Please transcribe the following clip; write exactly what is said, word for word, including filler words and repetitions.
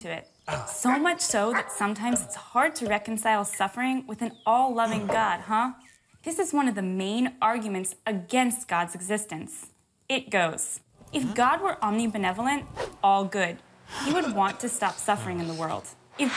to it. So much so that sometimes it's hard to reconcile suffering with an all-loving God, huh? This is one of the main arguments against God's existence. It goes, if God were omnibenevolent, all good, he would want to stop suffering in the world.